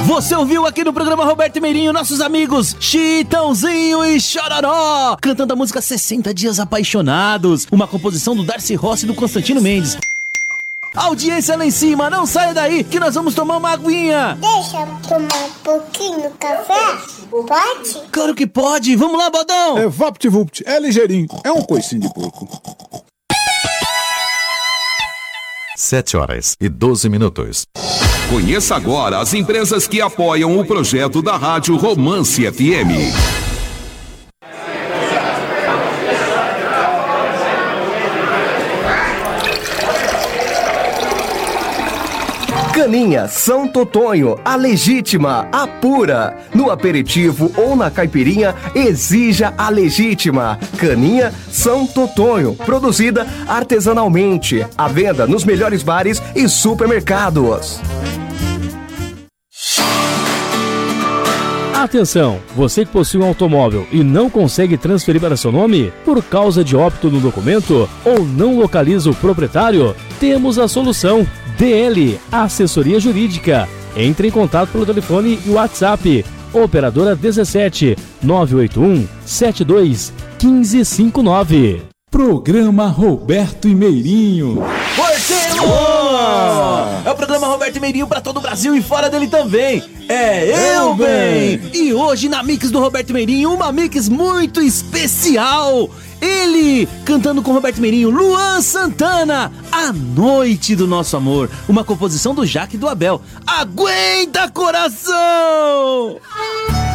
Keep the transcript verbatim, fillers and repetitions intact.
Você ouviu aqui no programa Roberto Meirinho nossos amigos Chitãozinho e Chororó cantando a música sessenta Dias Apaixonados, uma composição do Darcy Rossi e do Constantino Mendes. Audiência lá em cima, não saia daí que nós vamos tomar uma aguinha. Deixa eu tomar um pouquinho do café? Pode? Claro que pode, vamos lá, Bodão. É VaptVupt, é ligeirinho, é um coicinho de porco. Sete horas e doze minutos. Conheça agora as empresas que apoiam o projeto da Rádio Romance F M. Caninha São Totonho, a legítima, a pura. No aperitivo ou na caipirinha, exija a legítima. Caninha São Totonho, produzida artesanalmente. À venda nos melhores bares e supermercados. Atenção, você que possui um automóvel e não consegue transferir para seu nome por causa de óbito no documento ou não localiza o proprietário, temos a solução. D L, assessoria jurídica. Entre em contato pelo telefone e WhatsApp. Operadora dezessete, nove oito um, sete dois, um cinco cinco nove. Programa Roberto e Meirinho. Porteiro! É o programa Roberto e Meirinho para todo o Brasil e fora dele também. É Eu Bem! E hoje na Mix do Roberto Meirinho, uma Mix muito especial. Ele, cantando com Roberto Meirinho, Luan Santana, A Noite do Nosso Amor, uma composição do Jaque e do Abel. Aguenta, coração!